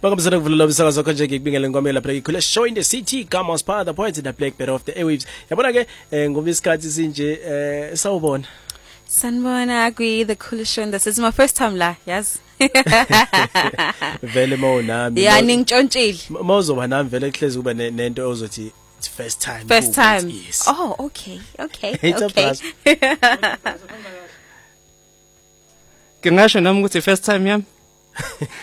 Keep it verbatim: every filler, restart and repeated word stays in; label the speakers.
Speaker 1: Bakabisana kuvula umsakazo konje ngikubingela ngomela lapha ikhule show in the city come on spa the point in the black bed of the airwaves. Yabona ke ngoba isikhathi sinje eh sawubona.
Speaker 2: Sanibona kwi the cool show. This is my first time la, yes.
Speaker 1: Vele mo nami.
Speaker 2: Yeah, ningitshontshile.
Speaker 1: Mawuzoba nami vele kuhlezi kuba nento ozothi it's first time.
Speaker 2: First time.
Speaker 1: Yes.
Speaker 2: Oh, okay. Okay.
Speaker 1: It's
Speaker 2: okay.
Speaker 1: A
Speaker 3: Kingasho nami ukuthi first time yami.